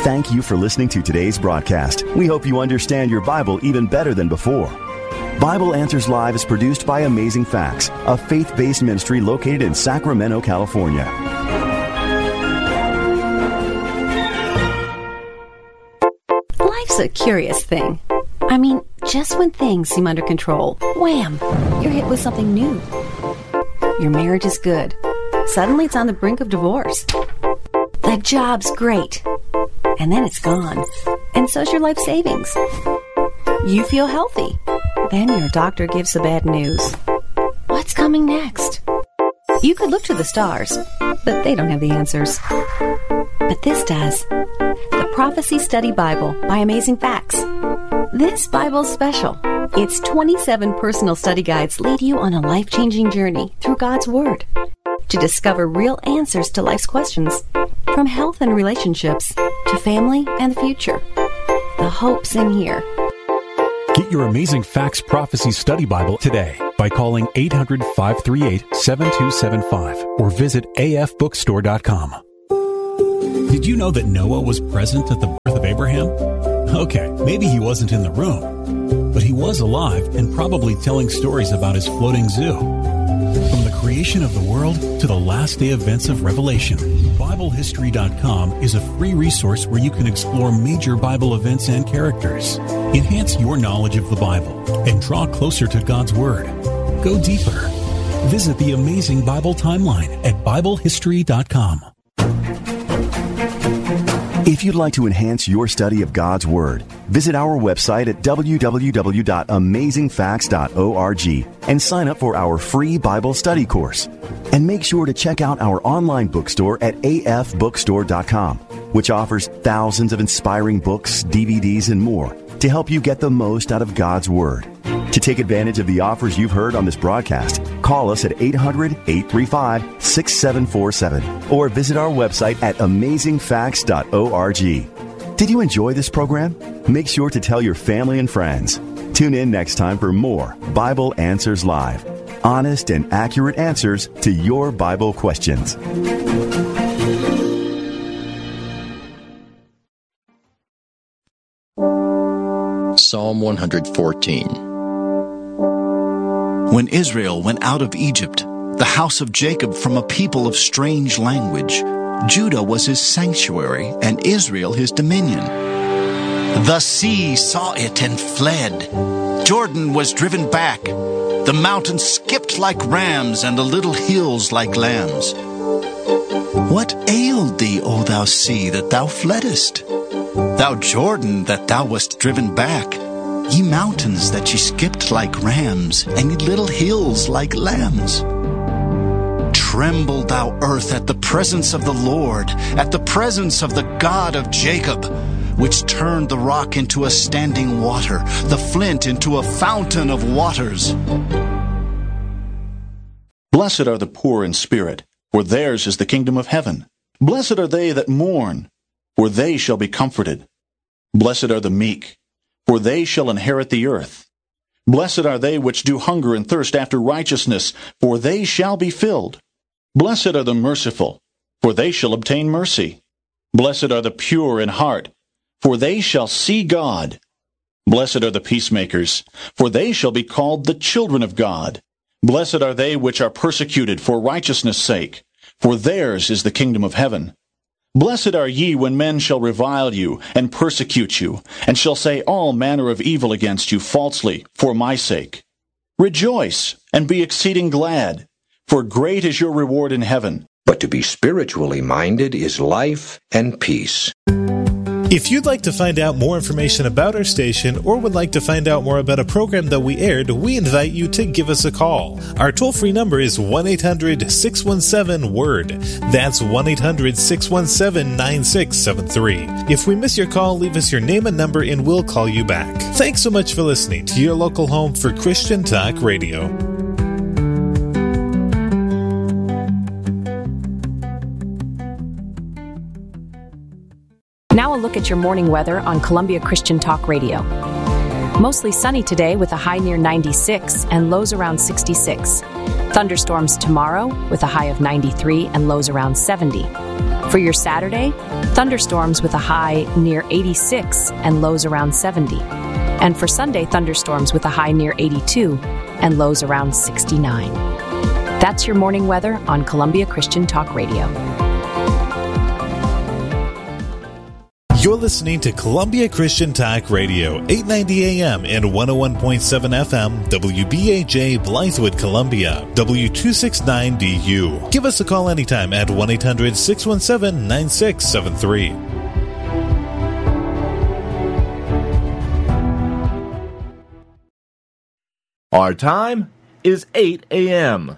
Thank you for listening to today's broadcast. We hope you understand your Bible even better than before. Bible Answers Live is produced by Amazing Facts, a faith-based ministry located in Sacramento, California. Life's a curious thing. I mean, just when things seem under control, wham, you're hit with something new. Your marriage is good. Suddenly it's on the brink of divorce. The job's great. And then it's gone. And so's your life savings. You feel healthy. Then your doctor gives the bad news. What's coming next? You could look to the stars, but they don't have the answers. But this does. The Prophecy Study Bible by Amazing Facts. This Bible's special. Its 27 personal study guides lead you on a life-changing journey through God's Word to discover real answers to life's questions, from health and relationships to family and the future. The hope's in here. Get your Amazing Facts Prophecy Study Bible today by calling 800-538-7275 or visit afbookstore.com. Did you know that Noah was present at the birth of Abraham? Okay, maybe he wasn't in the room, but he was alive and probably telling stories about his floating zoo. From the creation of the world to the last day events of Revelation, BibleHistory.com is a free resource where you can explore major Bible events and characters. Enhance your knowledge of the Bible and draw closer to God's Word. Go deeper. Visit the Amazing Bible Timeline at BibleHistory.com. If you'd like to enhance your study of God's Word, visit our website at www.amazingfacts.org and sign up for our free Bible study course. And make sure to check out our online bookstore at afbookstore.com, which offers thousands of inspiring books, DVDs, and more to help you get the most out of God's Word. To take advantage of the offers you've heard on this broadcast, call us at 800-835-6747 or visit our website at amazingfacts.org. Did you enjoy this program? Make sure to tell your family and friends. Tune in next time for more Bible Answers Live. Honest and accurate answers to your Bible questions. Psalm 114. When Israel went out of Egypt, the house of Jacob from a people of strange language, Judah was his sanctuary, and Israel his dominion. The sea saw it and fled. Jordan was driven back. The mountains skipped like rams, and the little hills like lambs. What ailed thee, O thou sea, that thou fleddest? Thou Jordan, that thou wast driven back? Ye mountains, that ye skipped like rams, and ye little hills like lambs. Tremble, thou earth, at the presence of the Lord, at the presence of the God of Jacob, which turned the rock into a standing water, the flint into a fountain of waters. Blessed are the poor in spirit, for theirs is the kingdom of heaven. Blessed are they that mourn, for they shall be comforted. Blessed are the meek, for they shall inherit the earth. Blessed are they which do hunger and thirst after righteousness, for they shall be filled. Blessed are the merciful, for they shall obtain mercy. Blessed are the pure in heart, for they shall see God. Blessed are the peacemakers, for they shall be called the children of God. Blessed are they which are persecuted for righteousness' sake, for theirs is the kingdom of heaven. Blessed are ye when men shall revile you, and persecute you, and shall say all manner of evil against you falsely, for my sake. Rejoice, and be exceeding glad, for great is your reward in heaven. But to be spiritually minded is life and peace. If you'd like to find out more information about our station or would like to find out more about a program that we aired, we invite you to give us a call. Our toll-free number is 1-800-617-WORD. That's 1-800-617-9673. If we miss your call, leave us your name and number and we'll call you back. Thanks so much for listening to your local home for Christian Talk Radio. Now a look at your morning weather on Columbia Christian Talk Radio. Mostly sunny today with a high near 96 and lows around 66. Thunderstorms tomorrow with a high of 93 and lows around 70. For your Saturday, thunderstorms with a high near 86 and lows around 70. And for Sunday, thunderstorms with a high near 82 and lows around 69. That's your morning weather on Columbia Christian Talk Radio. You're listening to Columbia Christian Talk Radio, 890 AM and 101.7 FM, WBAJ, Blythewood, Columbia, W269BU. Give us a call anytime at 1-800-617-9673. Our time is 8 a.m.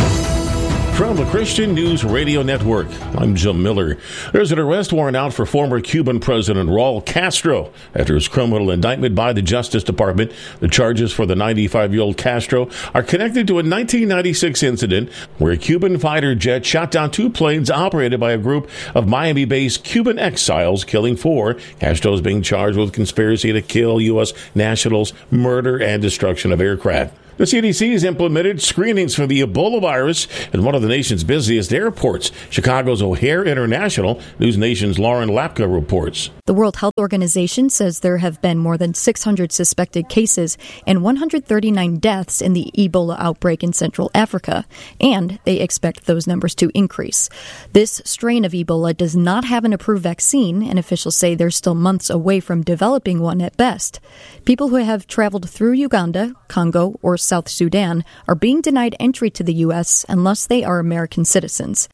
From the Christian News Radio Network, I'm Jim Miller. There's an arrest warrant out for former Cuban President Raul Castro after his criminal indictment by the Justice Department. The charges for the 95-year-old Castro are connected to a 1996 incident where a Cuban fighter jet shot down two planes operated by a group of Miami-based Cuban exiles, killing 4. Castro is being charged with conspiracy to kill U.S. nationals, murder, and destruction of aircraft. The CDC has implemented screenings for the Ebola virus at one of the nation's busiest airports, Chicago's O'Hare International. News Nation's Lauren Lapka reports. The World Health Organization says there have been more than 600 suspected cases and 139 deaths in the Ebola outbreak in Central Africa, and they expect those numbers to increase. This strain of Ebola does not have an approved vaccine, and officials say they're still months away from developing one at best. People who have traveled through Uganda, Congo, or South Sudan are being denied entry to the U.S. unless they are American citizens.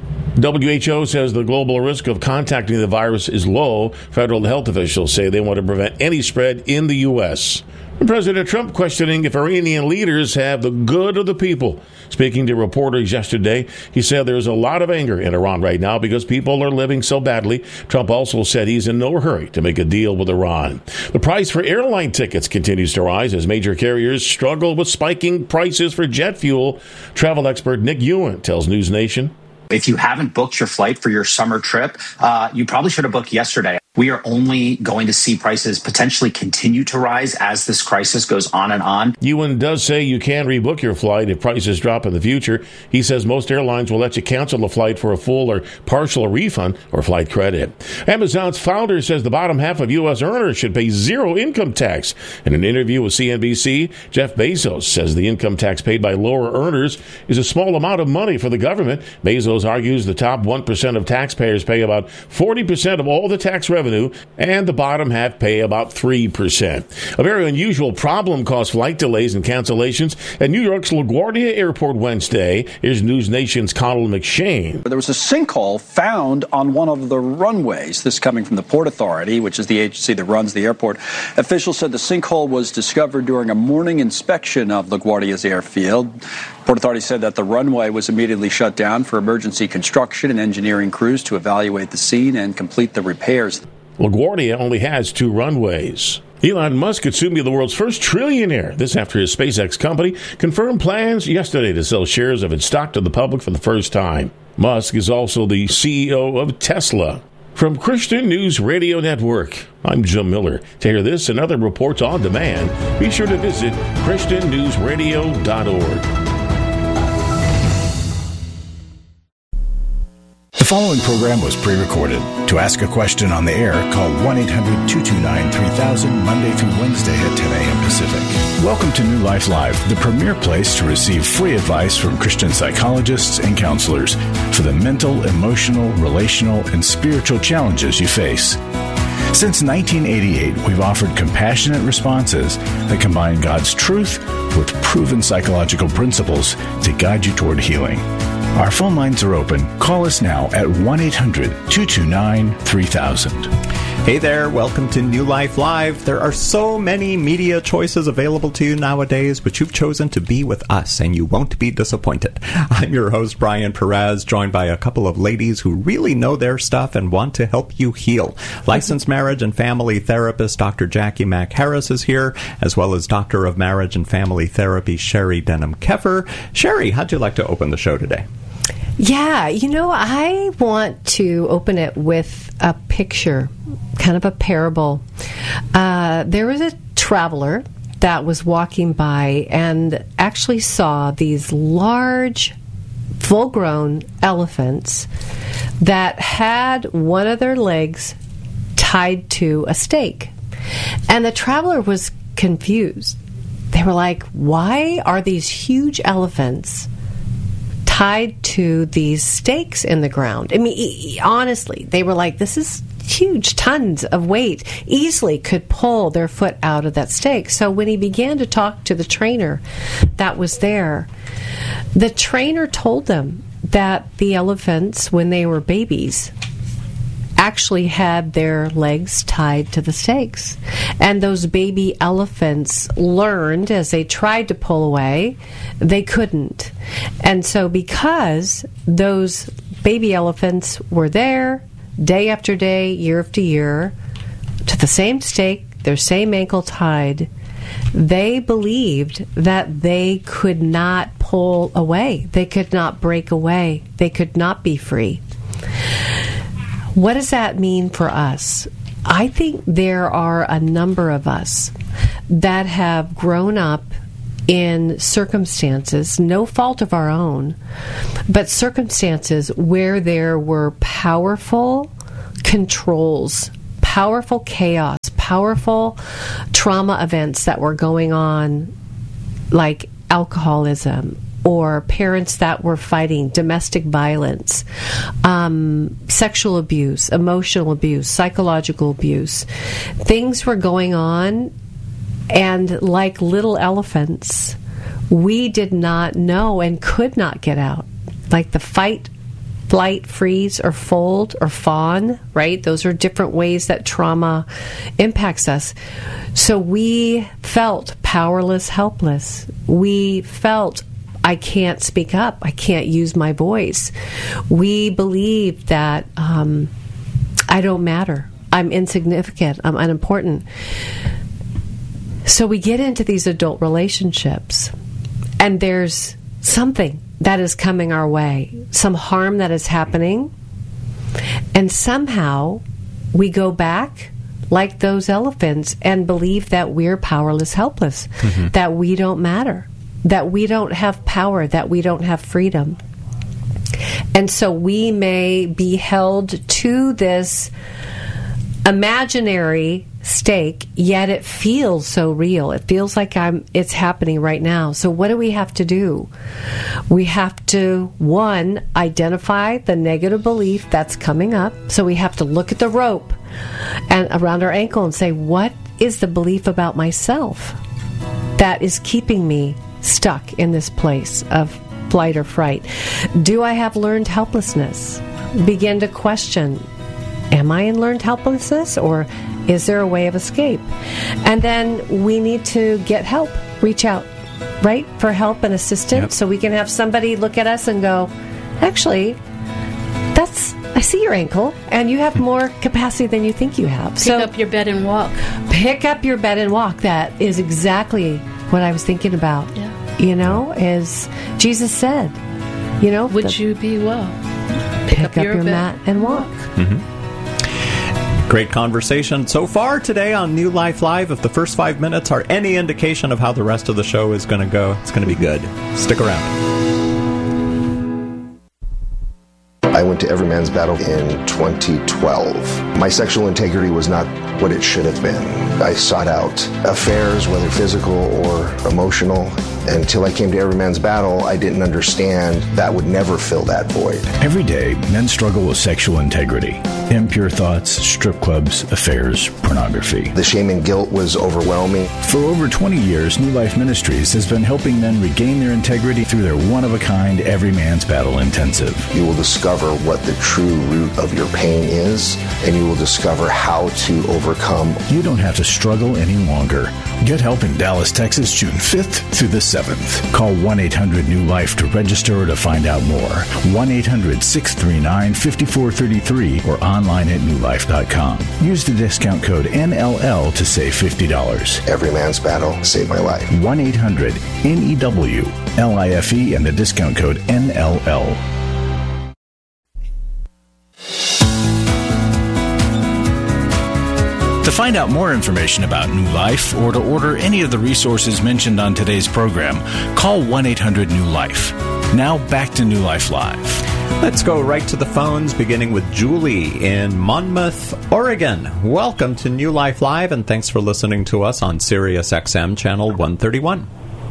WHO says the global risk of contacting the virus is low. Federal health officials say they want to prevent any spread in the U.S. President Trump questioning if Iranian leaders have the good of the people. Speaking to reporters yesterday, he said there's a lot of anger in Iran right now because people are living so badly. Trump also said he's in no hurry to make a deal with Iran. The price for airline tickets continues to rise as major carriers struggle with spiking prices for jet fuel. Travel expert Nick Ewan tells News Nation. If you haven't booked your flight for your summer trip, you probably should have booked yesterday. We are only going to see prices potentially continue to rise as this crisis goes on and on. Ewan does say you can rebook your flight if prices drop in the future. He says most airlines will let you cancel a flight for a full or partial refund or flight credit. Amazon's founder says the bottom half of U.S. earners should pay zero income tax. In an interview with CNBC, Jeff Bezos says the income tax paid by lower earners is a small amount of money for the government. Bezos argues the top 1% of taxpayers pay about 40% of all the tax revenue, and the bottom half pay about 3%. A very unusual problem caused flight delays and cancellations at New York's LaGuardia Airport Wednesday. Here's News Nation's Connell McShane. There was a sinkhole found on one of the runways. This coming from the Port Authority, which is the agency that runs the airport. Officials said the sinkhole was discovered during a morning inspection of LaGuardia's airfield. Port Authority said that the runway was immediately shut down for emergency construction and engineering crews to evaluate the scene and complete the repairs. LaGuardia only has 2 runways. Elon Musk could soon be the world's first trillionaire. This after his SpaceX company confirmed plans yesterday to sell shares of its stock to the public for the first time. Musk is also the CEO of Tesla. From Christian News Radio Network, I'm Jim Miller. To hear this and other reports on demand, be sure to visit ChristianNewsRadio.org. The following program was pre-recorded. To ask a question on the air, call 1-800-229-3000 Monday through Wednesday at 10 a.m. Pacific. Welcome to New Life Live, the premier place to receive free advice from Christian psychologists and counselors for the mental, emotional, relational, and spiritual challenges you face. Since 1988, we've offered compassionate responses that combine God's truth with proven psychological principles to guide you toward healing. Our phone lines are open. Call us now at 1-800-229-3000. Hey there, welcome to New Life Live. There are so many media choices available to you nowadays, but you've chosen to be with us, and you won't be disappointed. I'm your host, Brian Perez, joined by a couple of ladies who really know their stuff and want to help you heal. Licensed marriage and family therapist Dr. Jackie Mack Harris is here, as well as Doctor of Marriage and Family Therapy Sherry Denham-Keffer. Sherry, how'd you like to open the show today? Yeah, I want to open it with a picture, kind of a parable. There was a traveler that was walking by and actually saw these large, full-grown elephants that had one of their legs tied to a stake. And the traveler was confused. They were like, why are these huge elephants tied to these stakes in the ground? I mean, honestly, they were like, this is huge, tons of weight, easily could pull their foot out of that stake. So when he began to talk to the trainer that was there, the trainer told them that the elephants, when they were babies, actually had their legs tied to the stakes. And those baby elephants learned, as they tried to pull away, they couldn't. And so because those baby elephants were there day after day, year after year, to the same stake, their same ankle tied, they believed that they could not pull away. They could not break away. They could not be free. What does that mean for us? I think there are a number of us that have grown up in circumstances, no fault of our own, but circumstances where there were powerful controls, powerful chaos, powerful trauma events that were going on, like alcoholism, or parents that were fighting, domestic violence, sexual abuse, emotional abuse, psychological abuse. Things were going on, and like little elephants, we did not know and could not get out. Like the fight, flight, freeze, or fold, or fawn, right? Those are different ways that trauma impacts us. So we felt powerless, helpless. We felt, I can't speak up. I can't use my voice. We believe that I don't matter. I'm insignificant. I'm unimportant. So we get into these adult relationships, and there's something that is coming our way, some harm that is happening, and somehow we go back like those elephants and believe that we're powerless, helpless, that we don't matter, that we don't have power, that we don't have freedom. And so we may be held to this imaginary stake, yet it feels so real. It feels like it's happening right now. So what do we have to do? We have to, one, identify the negative belief that's coming up. So we have to look at the rope and around our ankle and say, what is the belief about myself that is keeping me stuck in this place of flight or fright? Do I have learned helplessness? Begin to question, am I in learned helplessness, or is there a way of escape? And then we need to get help, reach out, right, for help and assistance, so we can have somebody look at us and go, actually, I see your ankle, and you have more capacity than you think you have. Pick up your bed and walk. Pick up your bed and walk. That is exactly what I was thinking about. Yeah. You know, as Jesus said, you know, would you be well? Pick up your mat and walk. Great conversation so far today on New Life Live. If the first 5 minutes are any indication of how the rest of the show is going to go, it's going to be good. Stick around. I went to Every Man's Battle in 2012. My sexual integrity was not what it should have been. I sought out affairs, whether physical or emotional. Until I came to Every Man's Battle, I didn't understand that would never fill that void. Every day, men struggle with sexual integrity. Impure thoughts, strip clubs, affairs, pornography. The shame and guilt was overwhelming. For over 20 years, New Life Ministries has been helping men regain their integrity through their one-of-a-kind Every Man's Battle Intensive. You will discover what the true root of your pain is, and you will discover how to overcome. You don't have to struggle any longer. Get help in Dallas, Texas, June 5th through the 7th. Call 1-800-NEW-LIFE to register or to find out more. 1-800-639-5433 or online at newlife.com. Use the discount code NLL to save $50. Every Man's Battle saved my life. 1-800-NEW-LIFE and the discount code NLL. To find out more information about New Life or to order any of the resources mentioned on today's program, call 1-800-NEW-LIFE. Now back to New Life Live. Let's go right to the phones, beginning with Julie in Monmouth, Oregon. Welcome to New Life Live, and thanks for listening to us on Sirius XM Channel 131.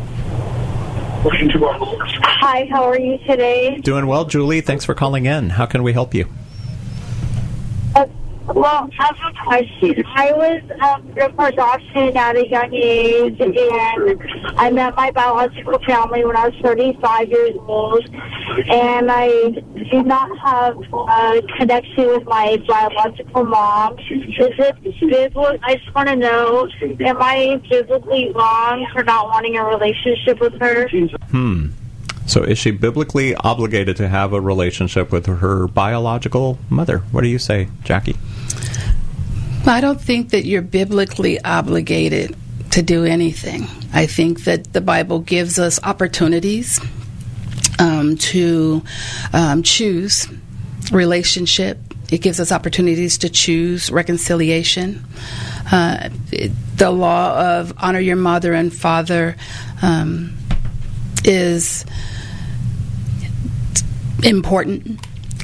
Hi, how are you today? Doing well, Julie. Thanks for calling in. How can we help you? Well, I have a question. I was for adoption at a young age, and I met my biological family when I was 35 years old, and I do not have a connection with my biological mom. Is it biblical? I just want to know, am I biblically wrong for not wanting a relationship with her? So is she biblically obligated to have a relationship with her biological mother? What do you say, Jackie? I don't think that you're biblically obligated to do anything. I think that the Bible gives us opportunities to choose relationship. It gives us opportunities to choose reconciliation. The law of honor your mother and father is important,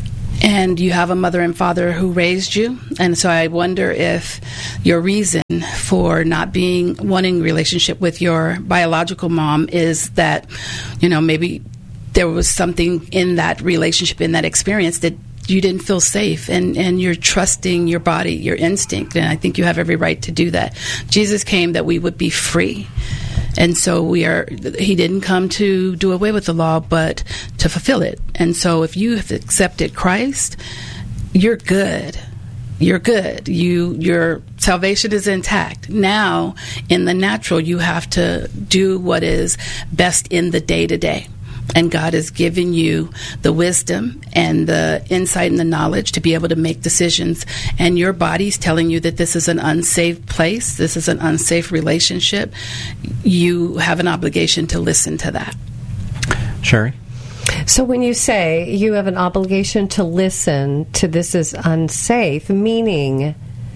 and you have a mother and father who raised you, and so I wonder if your reason for not wanting relationship with your biological mom is that, maybe there was something in that relationship, in that experience, that you didn't feel safe, and you're trusting your body, your instinct, and I think you have every right to do that. Jesus came that we would be free. And so he didn't come to do away with the law, but to fulfill it. And so if you have accepted Christ, you're good. You're good. Your salvation is intact. Now, in the natural, you have to do what is best in the day-to-day. And God has given you the wisdom and the insight and the knowledge to be able to make decisions. And your body's telling you that this is an unsafe place, this is an unsafe relationship. You have an obligation to listen to that. Sherry? So when you say you have an obligation to listen to this is unsafe, meaning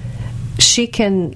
she can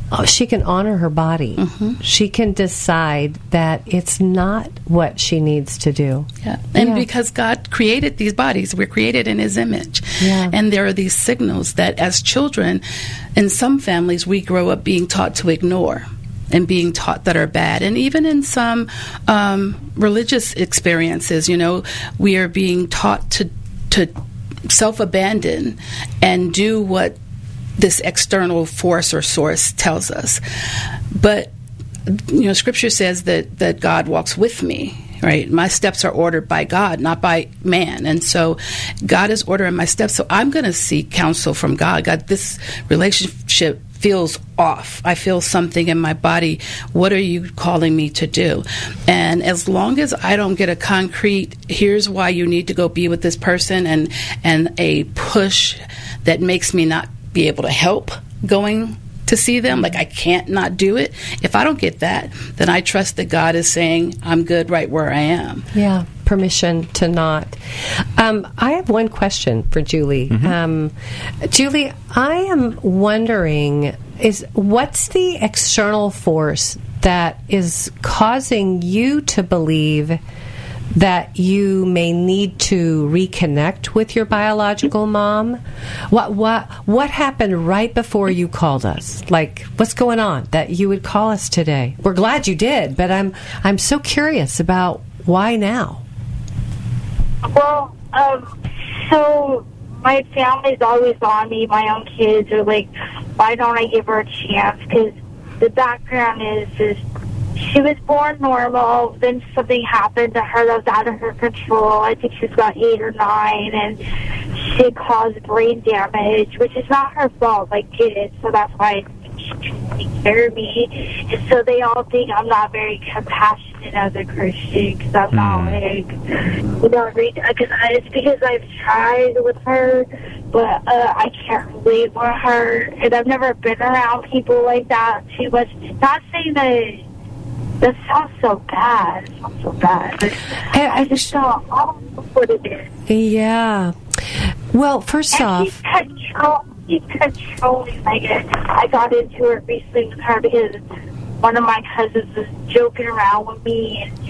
honor her body. Mm-hmm. She can decide that it's not what she needs to do. Yeah. And because God created these bodies, we're created in His image. Yeah. And there are these signals that as children, in some families, we grow up being taught to ignore and being taught that are bad. And even in some religious experiences, we are being taught to self-abandon and do what this external force or source tells us. But, Scripture says that God walks with me, right? My steps are ordered by God, not by man. And so God is ordering my steps. So I'm going to seek counsel from God. God, this relationship feels off. I feel something in my body. What are you calling me to do? And as long as I don't get a concrete, here's why you need to go be with this person, and a push that makes me not be able to help going to see them, like I can't not do it. If I don't get that, then I trust that God is saying I'm good right where I am. Yeah, permission to not. I have one question for Julie. Mm-hmm. Julie, I am wondering, what's the external force that is causing you to believe that you may need to reconnect with your biological mom? What happened right before you called us? Like, what's going on that you would call us today? We're glad you did, but I'm so curious about why now. Well, so my family's always on me. My own kids are like, why don't I give her a chance? Because the background is she was born normal, then something happened to her that was out of her control. I think she was about 8 or 9, and she caused brain damage, which is not her fault, like kids, so that's why she can take care of me. And so they all think I'm not very compassionate as a Christian, because I'm not like, it's because I've tried with her, but I can't relate with her, and I've never been around people like that too much. Not saying that sounds so bad. It sounds so bad. But I just don't know what it is. Yeah. Well, first off, she's controlling. Like, I got into it recently with her because one of my cousins was joking around with me, and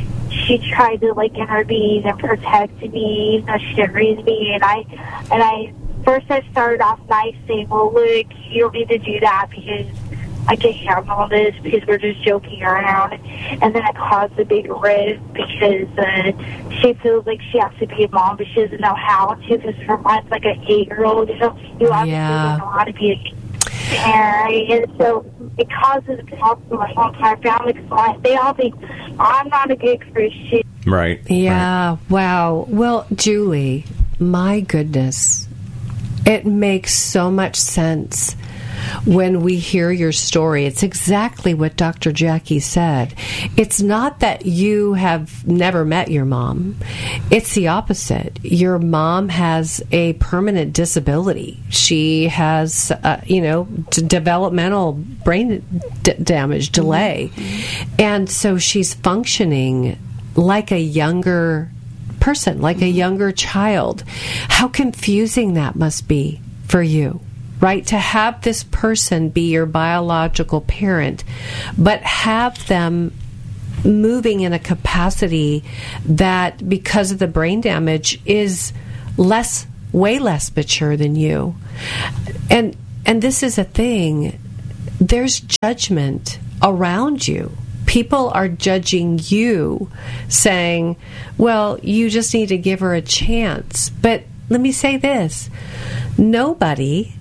she tried to like intervene and protect me, even though she didn't raise me. And I first I started off nice, saying, "Well, look, you don't need to do that because I can handle this because we're just joking around." And then it caused a big rift because she feels like she has to be a mom, but she doesn't know how to because her mind's like an 8-year-old. You obviously don't know how to be a parent. And so it causes problems with my whole entire family because they all think I'm not a good Christian. Right. Yeah. Right. Wow. Well, Julie, my goodness, it makes so much sense when we hear your story. It's exactly what Dr. Jackie said. It's not that you have never met your mom. It's the opposite. Your mom has a permanent disability. She has, developmental brain damage, delay. And so she's functioning like a younger person, like a younger child. How confusing that must be for you. Right, to have this person be your biological parent, but have them moving in a capacity that, because of the brain damage, is way less mature than you. And this is a thing. There's judgment around you. People are judging you, saying, well, you just need to give her a chance. But let me say this. Nobody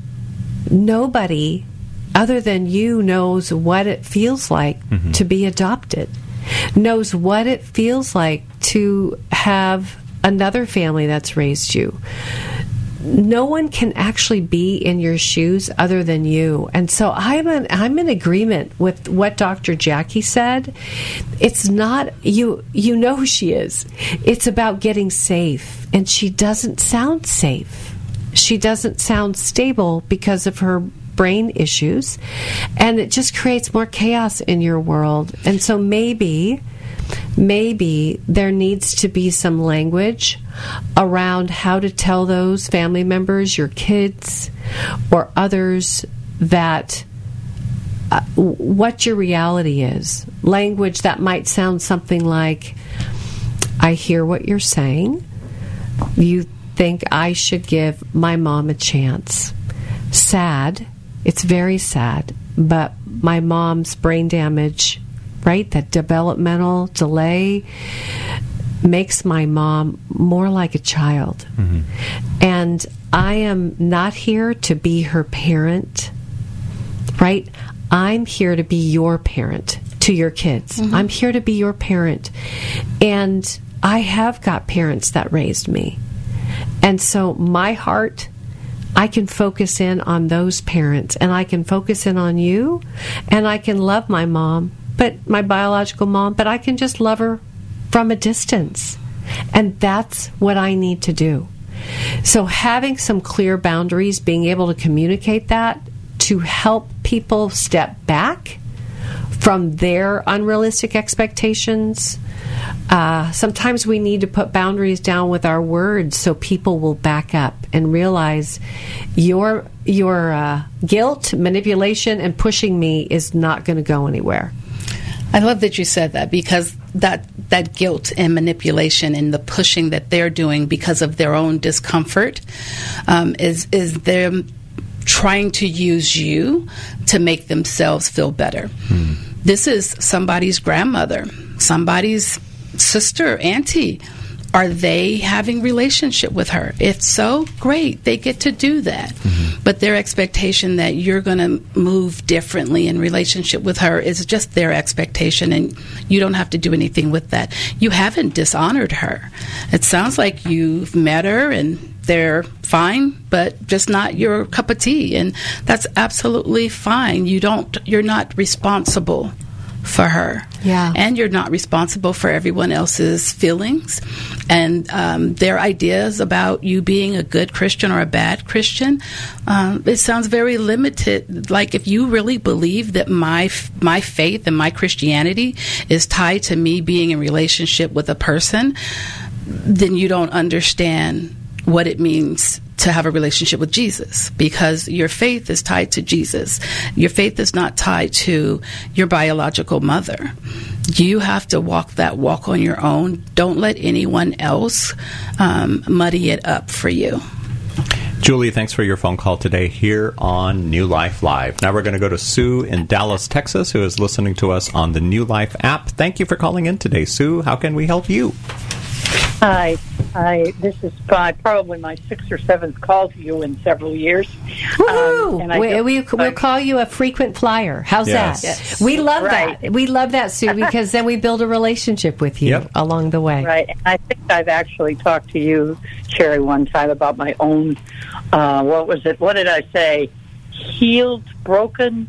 other than you knows what it feels like to be adopted, knows what it feels like to have another family that's raised you. No one can actually be in your shoes other than you. And so I'm in agreement with what Dr. Jackie said. It's not, you know who she is. It's about getting safe. And she doesn't sound safe. She doesn't sound stable because of her brain issues, and it just creates more chaos in your world. And so maybe there needs to be some language around how to tell those family members, your kids or others, that what your reality is. Language that might sound something like, I hear what you're saying. You think I should give my mom a chance. Sad. It's very sad. But my mom's brain damage, right, that developmental delay, makes my mom more like a child. And I am not here to be her parent, right? I'm here to be your parent to your kids. I'm here to be your parent. And I have got parents that raised me. And so my heart, I can focus in on those parents, and I can focus in on you, and I can love my mom, but my biological mom, but I can just love her from a distance. And that's what I need to do. So having some clear boundaries, being able to communicate that to help people step back from their unrealistic expectations. Sometimes we need to put boundaries down with our words so people will back up and realize your guilt, manipulation, and pushing me is not going to go anywhere. I love that you said that, because that guilt and manipulation and the pushing that they're doing because of their own discomfort is them trying to use you to make themselves feel better. This is somebody's grandmother, somebody's sister, auntie. Are they having relationship with her? If so, great. They get to do that. But their expectation that you're going to move differently in relationship with her is just their expectation, and you don't have to do anything with that. You haven't dishonored her. It sounds like you've met her and they're fine, but just not your cup of tea, and that's absolutely fine. You're not responsible for her. Yeah. And you're not responsible for everyone else's feelings and their ideas about you being a good Christian or a bad Christian. It sounds very limited. Like, if you really believe that my faith and my Christianity is tied to me being in relationship with a person, then you don't understand what it means to have a relationship with Jesus, because your faith is tied to Jesus. Your faith is not tied to your biological mother. You have to walk that walk on your own. Don't let anyone else muddy it up for you. Julie, thanks for your phone call today here on New Life Live. Now we're going to go to Sue in Dallas, Texas, who is listening to us on the New Life app. Thank you for calling in today, Sue. How can we help you? Hi. This is probably my 6th or 7th call to you in several years. We'll call you a frequent flyer. How's that? Yes. We love that. We love that, Sue, because then we build a relationship with you along the way. Right. And I think I've actually talked to you, Sherry, one time about my own, what was it? What did I say? Healed, broken,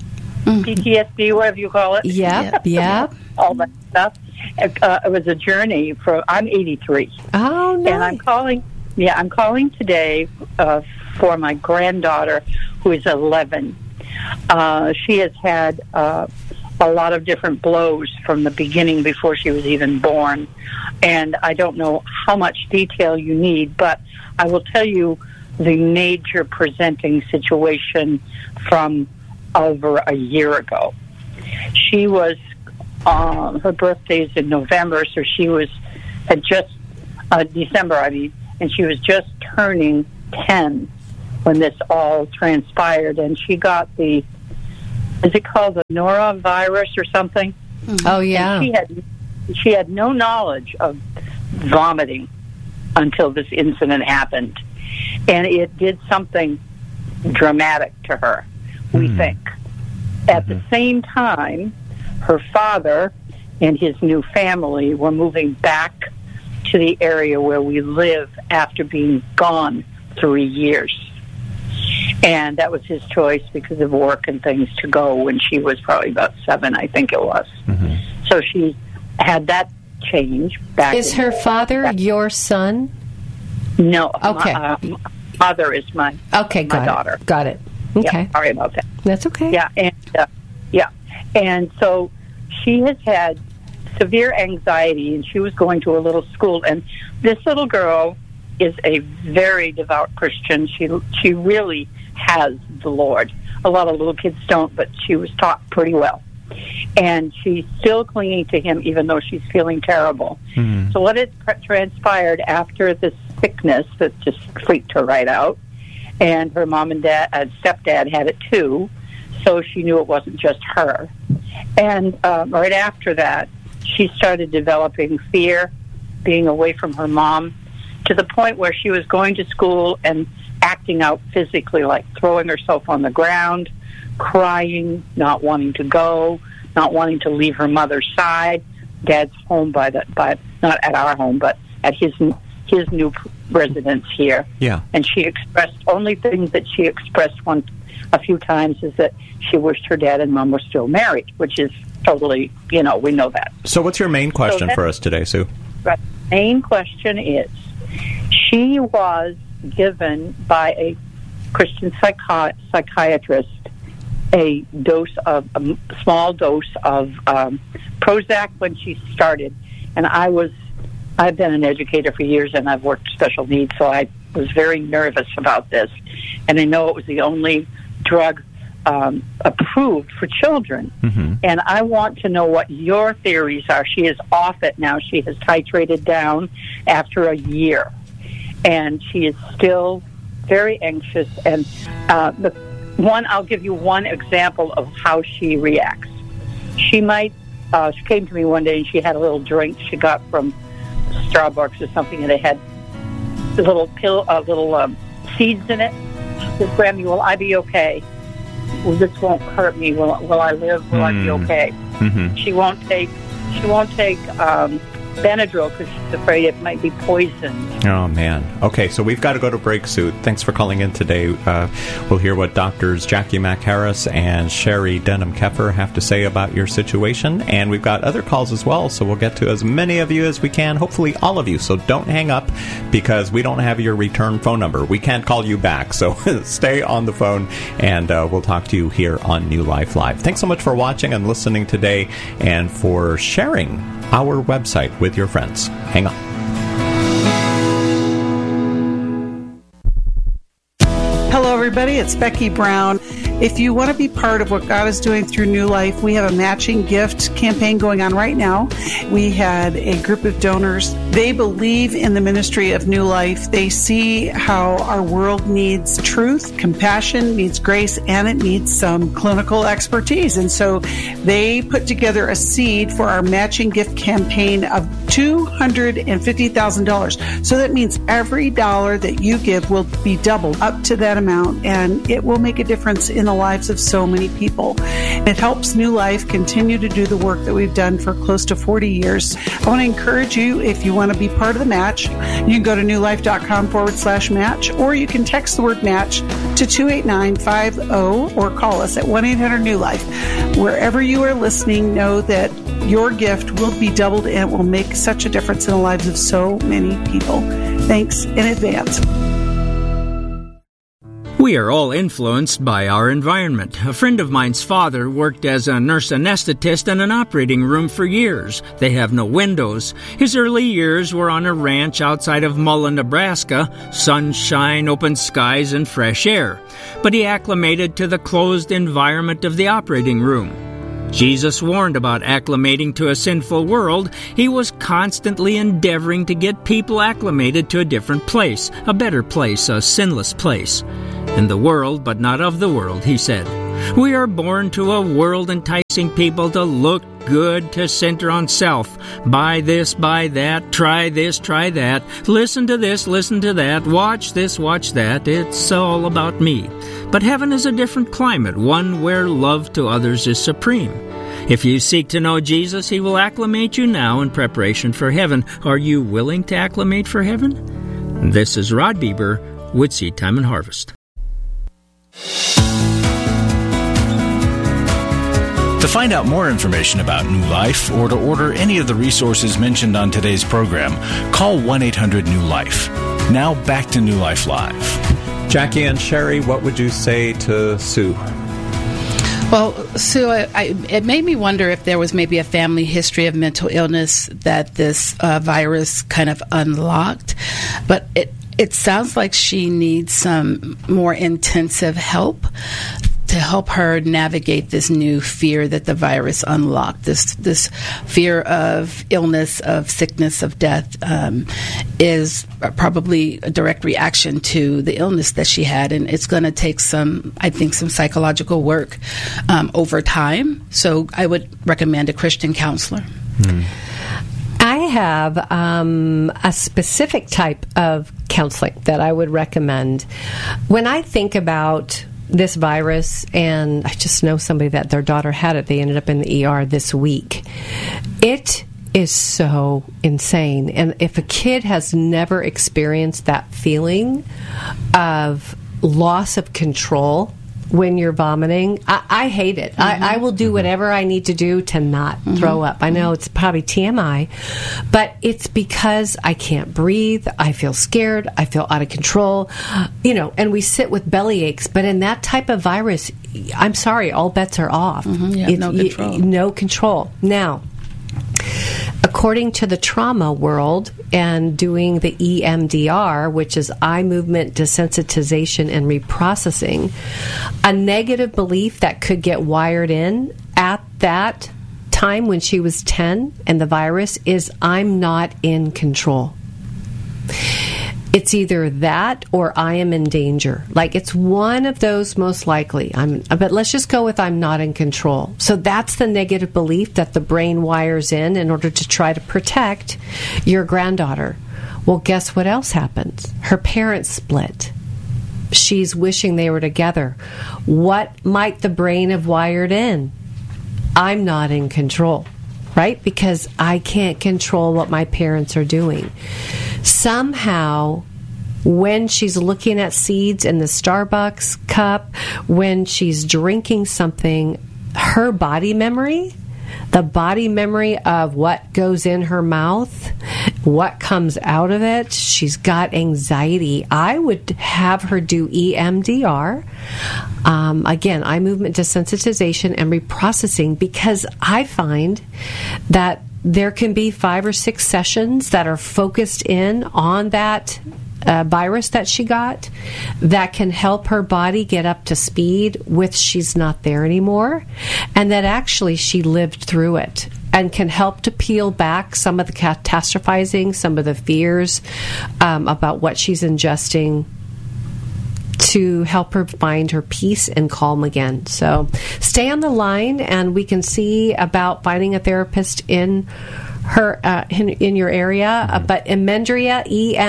PTSD, whatever you call it. Yep. All that stuff. It was a journey I'm 83. Oh, nice. And I'm calling today for my granddaughter, who is 11. She has had a lot of different blows from the beginning before she was even born. And I don't know how much detail you need, but I will tell you the major presenting situation from over a year ago. She was her birthday's in November, so she had just December, and she was just turning 10 when this all transpired, and she got is it called the norovirus or something? Oh yeah. And she had no knowledge of vomiting until this incident happened, and it did something dramatic to her. We think. At the same time, her father and his new family were moving back to the area where we live after being gone 3 years. And that was his choice because of work and things to go when she was probably about 7, I think it was. So she had that change back. Is her father your son? No. Okay. My mother is my daughter. Got it. Okay. Yeah, sorry about that. That's okay. Yeah, and so she has had severe anxiety, and she was going to a little school, and this little girl is a very devout Christian. She really has the Lord. A lot of little kids don't, but she was taught pretty well. And she's still clinging to him even though she's feeling terrible. So what had transpired after this sickness that just freaked her right out, and her mom and stepdad had it too, so she knew it wasn't just her. And right after that, she started developing fear, being away from her mom, to the point where she was going to school and acting out physically, like throwing herself on the ground, crying, not wanting to go, not wanting to leave her mother's side. Dad's home not at our home, but at his new residence here. Yeah. And she expressed, only things that she expressed a few times is that she wished her dad and mom were still married, which is totally, we know that. So what's your main question for us today, Sue? The main question is, she was given by a Christian psychiatrist a small dose of Prozac when she started. And I've been an educator for years, and I've worked special needs, so I was very nervous about this. And I know it was the only drug approved for children. And I want to know what your theories are. She is off it now. She has titrated down after a year, and she is still very anxious. And I'll give you one example of how she reacts. She came to me one day, and she had a little drink she got from Starbucks or something, and it had little seeds in it. She said, "Grammy, will I be okay? Well, this won't hurt me. Will I live? Will I be okay?" She won't take Benadryl because she's afraid it might be poisoned. Oh, man. Okay, so we've got to go to break, Sue. Thanks for calling in today. We'll hear what Doctors Jackie Mack-Harris and Sherry Denham-Keffer have to say about your situation. And we've got other calls as well, so we'll get to as many of you as we can, hopefully all of you. So don't hang up because we don't have your return phone number. We can't call you back, so stay on the phone, and we'll talk to you here on New Life Live. Thanks so much for watching and listening today and for sharing our website with your friends. Hang on. Hello, everybody. It's Becky Brown. If you want to be part of what God is doing through New Life, we have a matching gift campaign going on right now. We had a group of donors. They believe in the ministry of New Life. They see how our world needs truth, compassion, needs grace, and it needs some clinical expertise. And so they put together a seed for our matching gift campaign of $250,000. So that means every dollar that you give will be doubled up to that amount, and it will make a difference in the lives of so many people. It helps New Life continue to do the work that we've done for close to 40 years. I want to encourage you, if you want to be part of the match, you can go to newlife.com/match, or you can text the word match to 28950 or call us at 1-800-NEW-LIFE. Wherever you are listening, know that your gift will be doubled and it will make such a difference in the lives of so many people. Thanks in advance. We are all influenced by our environment. A friend of mine's father worked as a nurse anesthetist in an operating room for years. They have no windows. His early years were on a ranch outside of Mullen, Nebraska. Sunshine, open skies, and fresh air. But he acclimated to the closed environment of the operating room. Jesus warned about acclimating to a sinful world. He was constantly endeavoring to get people acclimated to a different place, a better place, a sinless place. In the world, but not of the world, he said. We are born to a world enticing people to look good, to center on self. Buy this, buy that, try this, try that, listen to this, listen to that, watch this, watch that. It's all about me. But heaven is a different climate, one where love to others is supreme. If you seek to know Jesus, He will acclimate you now in preparation for heaven. Are you willing to acclimate for heaven? This is Rod Bieber with Seed Time and Harvest. To find out more information about New Life or to order any of the resources mentioned on today's program, call 1-800-NEW-LIFE. Now back to New Life Live. Jackie and Sherry, what would you say to Sue? Well, Sue, it made me wonder if there was maybe a family history of mental illness that this virus kind of unlocked. But it sounds like she needs some more intensive help to help her navigate this new fear that the virus unlocked. This fear of illness, of sickness, of death is probably a direct reaction to the illness that she had, and it's going to take some psychological work over time. So I would recommend a Christian counselor. I have a specific type of counseling that I would recommend. When I think about this virus, and I just know somebody that their daughter had it, they ended up in the ER this week. It is so insane. And if a kid has never experienced that feeling of loss of control when you're vomiting, I hate it. I will do whatever I need to do to not throw up. I know it's probably TMI, but it's because I can't breathe. I feel scared. I feel out of control. And we sit with belly aches. But in that type of virus, I'm sorry, all bets are off. No control. No control. Now, according to the trauma world and doing the EMDR, which is eye movement desensitization and reprocessing, a negative belief that could get wired in at that time when she was 10 and the virus is, I'm not in control. It's either that or I am in danger. Like, it's one of those most likely. But let's just go with I'm not in control. So that's the negative belief that the brain wires in order to try to protect your granddaughter. Well, guess what else happens? Her parents split. She's wishing they were together. What might the brain have wired in? I'm not in control. Right? Because I can't control what my parents are doing. Somehow, when she's looking at seeds in the Starbucks cup, when she's drinking something, her body memory, the body memory of what goes in her mouth, what comes out of it, she's got anxiety. I would have her do EMDR. Again, eye movement desensitization and reprocessing, because I find that there can be 5 or 6 sessions that are focused in on that virus that she got that can help her body get up to speed with she's not there anymore, and that actually she lived through it and can help to peel back some of the catastrophizing, some of the fears about what she's ingesting, to help her find her peace and calm again. So stay on the line, and we can see about finding a therapist in her in your area. But Emendria,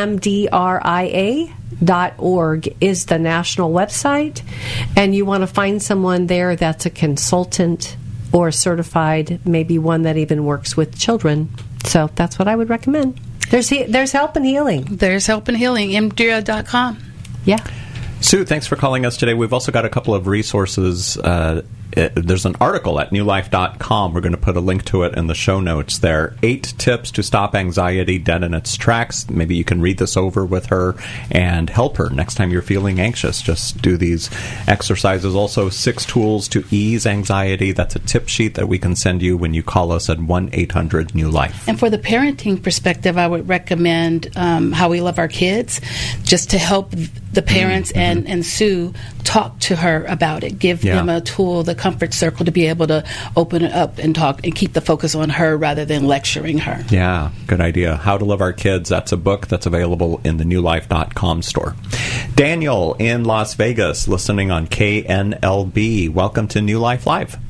EMDRIA.org is the national website, and you want to find someone there that's a consultant or certified, maybe one that even works with children. So that's what I would recommend. There's help and healing. There's help and healing. Emendria.com. Yeah. Sue, thanks for calling us today. We've also got a couple of resources. There's an article at newlife.com. We're going to put a link to it in the show notes there. 8 tips to stop anxiety dead in its tracks. Maybe you can read this over with her and help her next time you're feeling anxious. Just do these exercises. Also, 6 tools to ease anxiety. That's a tip sheet that we can send you when you call us at 1-800-NEW-LIFE. And for the parenting perspective, I would recommend How We Love Our Kids, just to help the parents and Sue talk to her about it. Give them a tool, the comfort circle, to be able to open it up and talk and keep the focus on her rather than lecturing her. Yeah, good idea. How to Love Our Kids. That's a book that's available in the newlife.com store. Daniel in Las Vegas, listening on KNLB. Welcome to New Life Live.